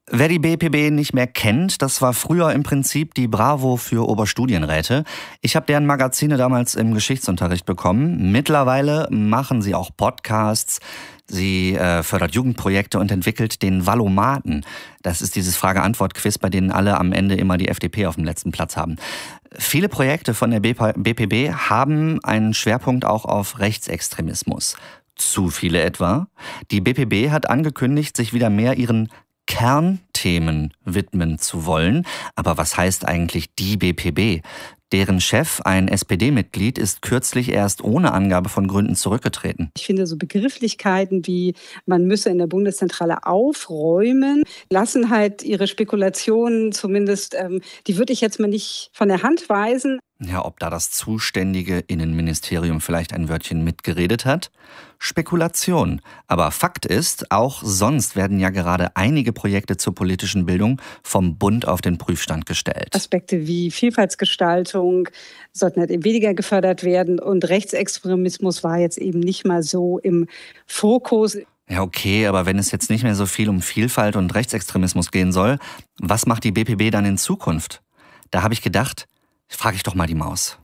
Wer die BPB nicht mehr kennt, das war früher im Prinzip die Bravo für Oberstudienräte. Ich habe deren Magazine damals im Geschichtsunterricht bekommen. Mittlerweile machen sie auch Podcasts. Sie fördert Jugendprojekte und entwickelt den Valomaten. Das ist dieses Frage-Antwort-Quiz, bei denen alle am Ende immer die FDP auf dem letzten Platz haben. Viele Projekte von der BPB haben einen Schwerpunkt auch auf Rechtsextremismus. Zu viele etwa. Die BPB hat angekündigt, sich wieder mehr ihren Kernthemen widmen zu wollen. Aber was heißt eigentlich die BPB? Deren Chef, ein SPD-Mitglied, ist kürzlich erst ohne Angabe von Gründen zurückgetreten. Ich finde, so Begrifflichkeiten wie man müsse in der Bundeszentrale aufräumen, lassen halt ihre Spekulationen zumindest, die würde ich jetzt mal nicht von der Hand weisen. Ja, ob da das zuständige Innenministerium vielleicht ein Wörtchen mitgeredet hat? Spekulation. Aber Fakt ist, auch sonst werden ja gerade einige Projekte zur politischen Bildung vom Bund auf den Prüfstand gestellt. Aspekte wie Vielfaltsgestaltung sollten halt eben weniger gefördert werden und Rechtsextremismus war jetzt eben nicht mal so im Fokus. Ja, okay, aber wenn es jetzt nicht mehr so viel um Vielfalt und Rechtsextremismus gehen soll, was macht die BPB dann in Zukunft? Da habe ich gedacht, frage ich doch mal die Maus.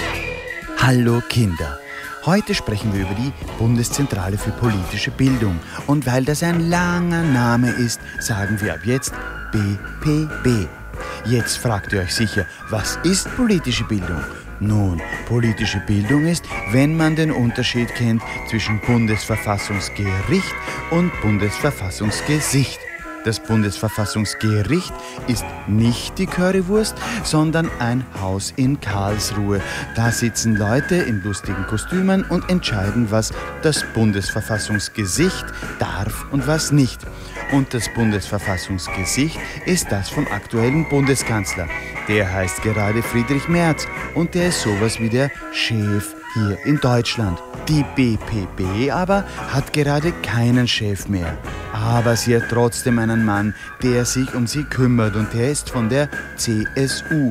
Hallo Kinder, heute sprechen wir über die Bundeszentrale für politische Bildung. Und weil das ein langer Name ist, sagen wir ab jetzt BPB. Jetzt fragt ihr euch sicher, was ist politische Bildung? Nun, politische Bildung ist, wenn man den Unterschied kennt zwischen Bundesverfassungsgericht und Bundesverfassungsgesicht. Das Bundesverfassungsgericht ist nicht die Currywurst, sondern ein Haus in Karlsruhe. Da sitzen Leute in lustigen Kostümen und entscheiden, was das Bundesverfassungsgesicht darf und was nicht. Und das Bundesverfassungsgesicht ist das vom aktuellen Bundeskanzler. Der heißt gerade Friedrich Merz und der ist sowas wie der Chef hier in Deutschland. Die BPB aber hat gerade keinen Chef mehr. Aber sie hat trotzdem einen Mann, der sich um sie kümmert und der ist von der CSU.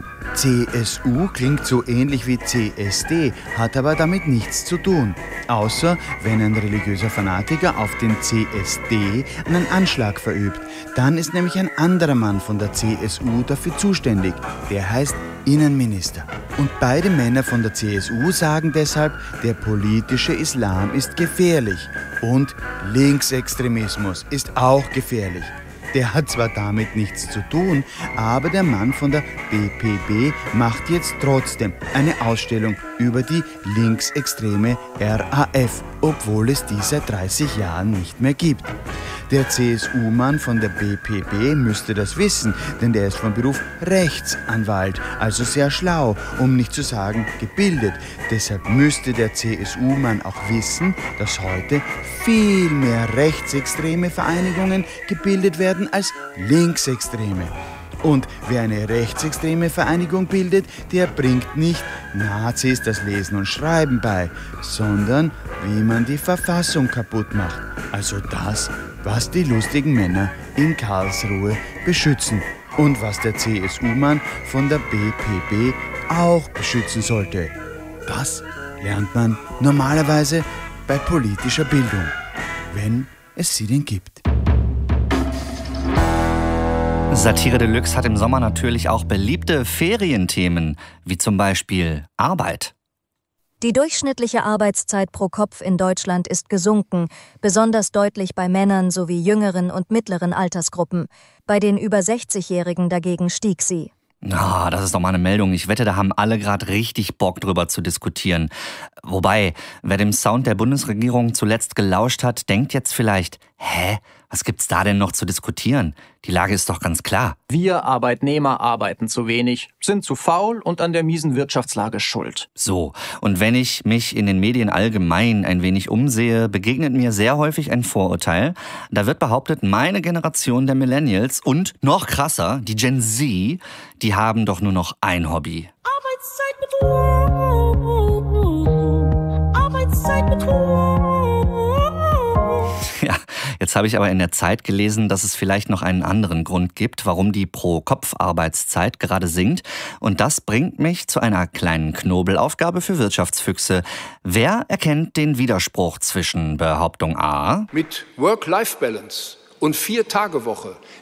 CSU klingt so ähnlich wie CSD, hat aber damit nichts zu tun. Außer wenn ein religiöser Fanatiker auf den CSD einen Anschlag verübt. Dann ist nämlich ein anderer Mann von der CSU dafür zuständig. Der heißt Innenminister. Und beide Männer von der CSU sagen deshalb, der politische Islam ist gefährlich. Und Linksextremismus ist auch gefährlich. Der hat zwar damit nichts zu tun, aber der Mann von der BPB macht jetzt trotzdem eine Ausstellung über die linksextreme RAF, obwohl es die seit 30 Jahren nicht mehr gibt. Der CSU-Mann von der BPB müsste das wissen, denn der ist von Beruf Rechtsanwalt, also sehr schlau, um nicht zu sagen gebildet. Deshalb müsste der CSU-Mann auch wissen, dass heute viel mehr rechtsextreme Vereinigungen gebildet werden als linksextreme. Und wer eine rechtsextreme Vereinigung bildet, der bringt nicht Nazis das Lesen und Schreiben bei, sondern wie man die Verfassung kaputt macht. Also das, was die lustigen Männer in Karlsruhe beschützen und was der CSU-Mann von der BPB auch beschützen sollte. Das lernt man normalerweise bei politischer Bildung, wenn es sie denn gibt. Satire Deluxe hat im Sommer natürlich auch beliebte Ferienthemen, wie zum Beispiel Arbeit. Die durchschnittliche Arbeitszeit pro Kopf in Deutschland ist gesunken, besonders deutlich bei Männern sowie jüngeren und mittleren Altersgruppen. Bei den über 60-Jährigen dagegen stieg sie. Ah, das ist doch mal eine Meldung. Ich wette, da haben alle gerade richtig Bock drüber zu diskutieren. Wobei, wer dem Sound der Bundesregierung zuletzt gelauscht hat, denkt jetzt vielleicht, was gibt's da denn noch zu diskutieren? Die Lage ist doch ganz klar. Wir Arbeitnehmer arbeiten zu wenig, sind zu faul und an der miesen Wirtschaftslage schuld. So, und wenn ich mich in den Medien allgemein ein wenig umsehe, begegnet mir sehr häufig ein Vorurteil. Da wird behauptet, meine Generation der Millennials und noch krasser, die Gen Z, die haben doch nur noch ein Hobby. Arbeitszeit mit Ruhe. Arbeitszeit mit Ruhe. Ja, jetzt habe ich aber in der Zeit gelesen, dass es vielleicht noch einen anderen Grund gibt, warum die Pro-Kopf-Arbeitszeit gerade sinkt. Und das bringt mich zu einer kleinen Knobelaufgabe für Wirtschaftsfüchse. Wer erkennt den Widerspruch zwischen Behauptung A? Mit Work-Life-Balance und 4-Tage-Woche